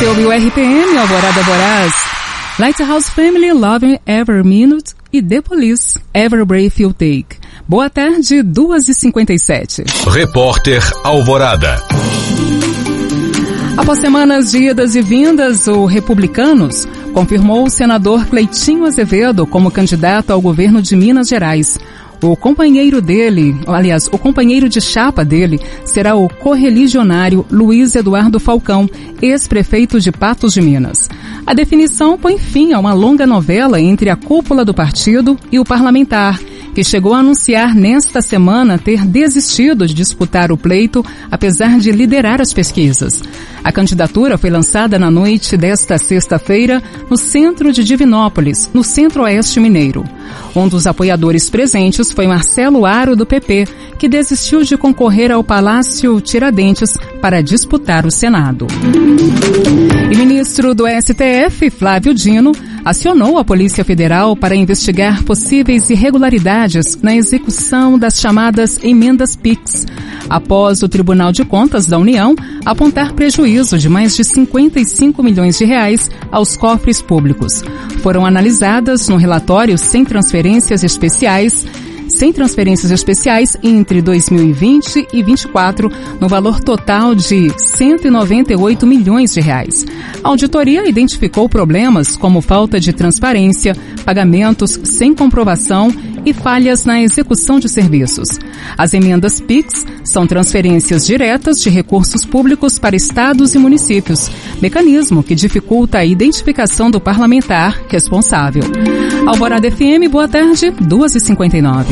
Você ouviu RPM, Alvorada Voraz, Lighthouse Family, Loving Every Minute e The Police, Every Breath You Take. Boa tarde, 2h57. Repórter Alvorada. Após semanas de idas e vindas, o Republicanos confirmou o senador Cleitinho Azevedo como candidato ao governo de Minas Gerais. O companheiro de chapa dele será o correligionário Luiz Eduardo Falcão, ex-prefeito de Patos de Minas. A definição põe fim a uma longa novela entre a cúpula do partido e o parlamentar, que chegou a anunciar nesta semana ter desistido de disputar o pleito, apesar de liderar as pesquisas. A candidatura foi lançada na noite desta sexta-feira no centro de Divinópolis, no centro-oeste mineiro. Um dos apoiadores presentes foi Marcelo Aro, do PP, que desistiu de concorrer ao Palácio Tiradentes para disputar o Senado. E o ministro do STF, Flávio Dino, acionou a Polícia Federal para investigar possíveis irregularidades na execução das chamadas emendas PIX, após o Tribunal de Contas da União apontar prejuízo de mais de 55 milhões de reais aos cofres públicos. Foram analisadas no relatório sem transferências especiais entre 2020 e 2024, no valor total de 198 milhões de reais. A auditoria identificou problemas como falta de transparência, pagamentos sem comprovação e falhas na execução de serviços. As emendas PIX são transferências diretas de recursos públicos para estados e municípios, mecanismo que dificulta a identificação do parlamentar responsável. Alvorada FM, boa tarde, 2h59.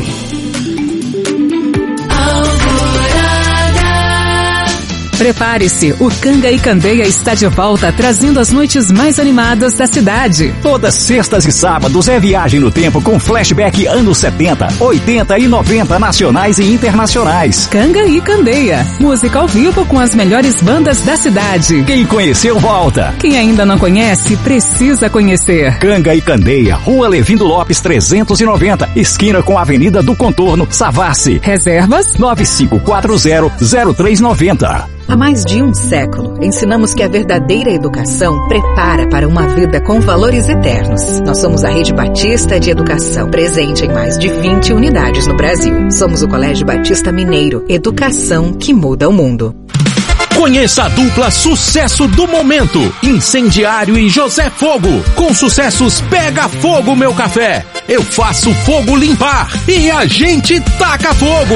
Prepare-se, o Canga e Candeia está de volta, trazendo as noites mais animadas da cidade. Todas sextas e sábados é viagem no tempo com flashback anos 70, 80 e 90 nacionais e internacionais. Canga e Candeia, música ao vivo com as melhores bandas da cidade. Quem conheceu, volta. Quem ainda não conhece, precisa conhecer. Canga e Candeia, Rua Levindo Lopes 390, esquina com a Avenida do Contorno, Savassi. Reservas 9540-0390. Há mais de um século, ensinamos que a verdadeira educação prepara para uma vida com valores eternos. Nós somos a Rede Batista de Educação, presente em mais de 20 unidades no Brasil. Somos o Colégio Batista Mineiro, educação que muda o mundo. Conheça a dupla sucesso do momento, Incendiário e José Fogo. Com sucessos Pega Fogo Meu Café, Eu Faço Fogo Limpar e A Gente Taca Fogo.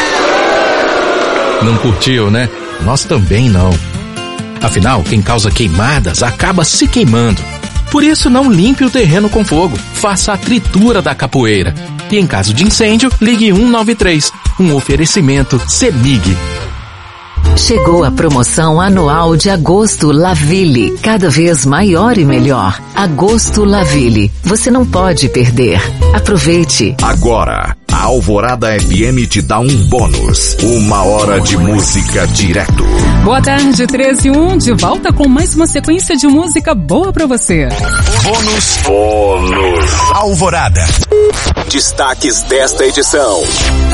Não curtiu, né? Nós também não. Afinal, quem causa queimadas acaba se queimando. Por isso, não limpe o terreno com fogo. Faça a tritura da capoeira. E em caso de incêndio, ligue 193. Um oferecimento CEMIG. Chegou a promoção anual de Agosto Laville, cada vez maior e melhor. Agosto Laville, você não pode perder. Aproveite. Agora, a Alvorada FM te dá um bônus. 1 hora de música direto. Boa tarde, 13h01, de volta com mais uma sequência de música boa pra você. Bônus Alvorada. Destaques desta edição.